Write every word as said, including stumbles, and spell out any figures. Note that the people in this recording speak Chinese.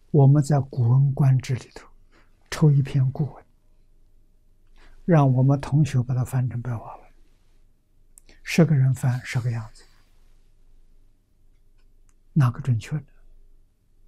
我们在《古文观止》里头抽一篇古文，让我们同学把它翻成白话文，十个人翻十个样子，哪个准确呢？